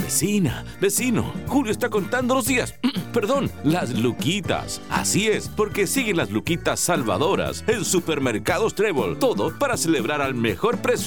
Vecina, vecino, Julio está contando los días. Perdón, las luquitas. Así es, porque siguen las luquitas salvadoras en Supermercados Trébol. Todo para celebrar al mejor precio